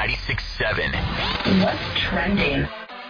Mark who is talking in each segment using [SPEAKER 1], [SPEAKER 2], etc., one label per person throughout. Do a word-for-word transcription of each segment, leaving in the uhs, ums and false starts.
[SPEAKER 1] ninety-six point seven.
[SPEAKER 2] What's trending?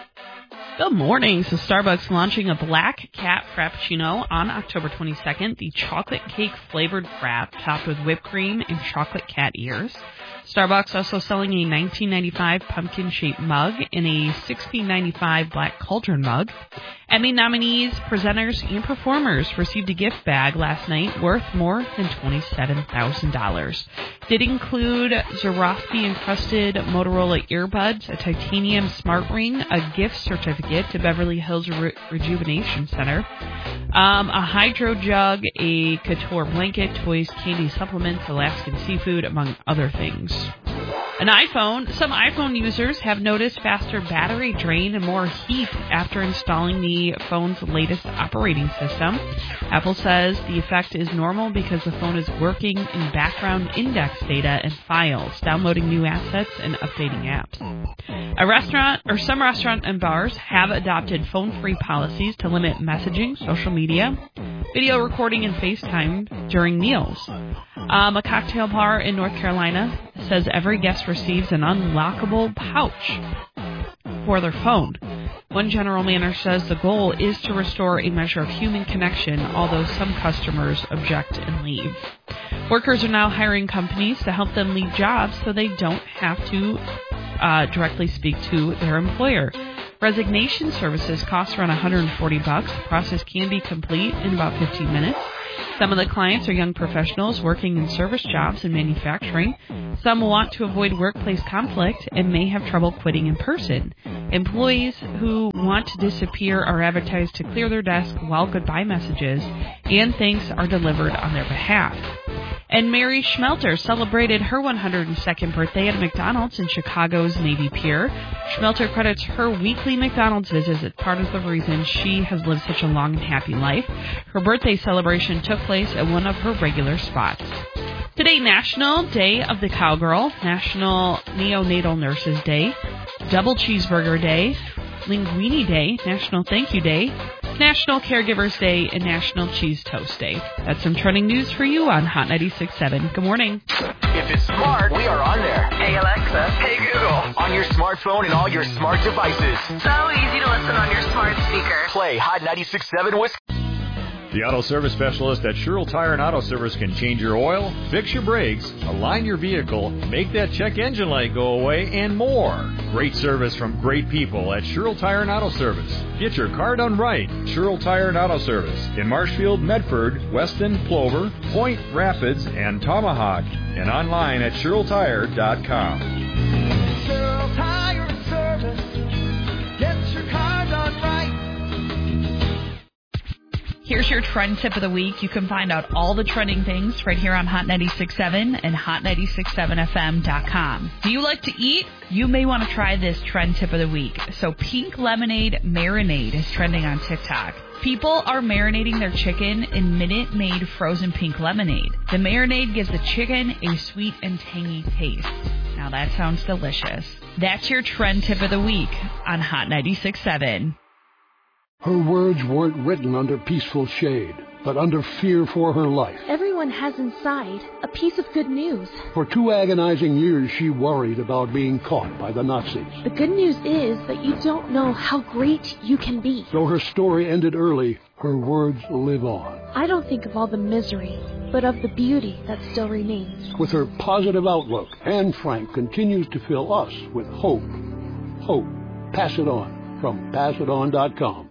[SPEAKER 3] Good morning. So Starbucks launching a Black Cat Frappuccino on October twenty-second. The chocolate cake flavored frap topped with whipped cream and chocolate cat ears. Starbucks also selling a nineteen ninety-five pumpkin-shaped mug and a sixteen ninety-five black cauldron mug. Emmy nominees, presenters, and performers received a gift bag last night worth more than twenty-seven thousand dollars. Did include Swarovski-encrusted Motorola earbuds, a titanium smart ring, a gift certificate to Beverly Hills Re- Rejuvenation Center, um, a hydro jug, a couture blanket, toys, candy supplements, Alaskan seafood, among other things. An iPhone. Some iPhone users have noticed faster battery drain and more heat after installing the phone's latest operating system. Apple says the effect is normal because the phone is working in background index data and files, downloading new assets and updating apps. A restaurant or some restaurants and bars have adopted phone-free policies to limit messaging, social media, video recording, and FaceTime during meals. Um, a cocktail bar in North Carolina says every guest receives an unlockable pouch for their phone. One general manager says the goal is to restore a measure of human connection, although some customers object and leave. Workers are now hiring companies to help them leave jobs so they don't have to uh, directly speak to their employer. Resignation services cost around one hundred forty bucks. The process can be complete in about fifteen minutes. Some of the clients are young professionals working in service jobs and manufacturing. Some want to avoid workplace conflict and may have trouble quitting in person. Employees who want to disappear are advertised to clear their desk while goodbye messages and thanks are delivered on their behalf. And Mary Schmelter celebrated her one hundred second birthday at McDonald's in Chicago's Navy Pier. Schmelter credits her weekly McDonald's visits as part of the reason she has lived such a long and happy life. Her birthday celebration took place at one of her regular spots. Today, National Day of the Cowgirl, National Neonatal Nurses Day, Double Cheeseburger Day, Linguini Day, National Thank You Day, National Caregivers Day, and National Cheese Toast Day. That's some trending news for you on Hot ninety-six point seven. Good morning.
[SPEAKER 1] If it's smart, we are on there.
[SPEAKER 2] Hey, Alexa.
[SPEAKER 1] Hey, Google. On your smartphone and all your smart devices.
[SPEAKER 2] So easy to listen on your smart speaker.
[SPEAKER 1] Play Hot ninety-six point seven Wisconsin.
[SPEAKER 4] The auto service specialist at Sherrill Tire and Auto Service can change your oil, fix your brakes, align your vehicle, make that check engine light go away, and more. Great service from great people at Sherrill Tire and Auto Service. Get your car done right. Sherrill Tire and Auto Service in Marshfield, Medford, Weston, Plover, Point, Rapids, and Tomahawk. And online at Sherrill Tire dot com.
[SPEAKER 5] Sherrill Tire and Service. Get your car done right.
[SPEAKER 3] Here's your trend tip of the week. You can find out all the trending things right here on Hot ninety-six point seven and hot ninety-six point seven f m dot com. Do you like to eat? You may want to try this trend tip of the week. So pink lemonade marinade is trending on TikTok. People are marinating their chicken in Minute Maid frozen pink lemonade. The marinade gives the chicken a sweet and tangy taste. Now that sounds delicious. That's your trend tip of the week on Hot ninety-six point seven.
[SPEAKER 6] Her words weren't written under peaceful shade, but under fear for her life.
[SPEAKER 7] Everyone has inside a piece of good news.
[SPEAKER 6] For two agonizing years, she worried about being caught by the Nazis.
[SPEAKER 7] The good news is that you don't know how great you can be.
[SPEAKER 6] Though her story ended early, her words live on.
[SPEAKER 7] I don't think of all the misery, but of the beauty that still remains.
[SPEAKER 6] With her positive outlook, Anne Frank continues to fill us with hope. Hope. Pass it on from pass it on dot com.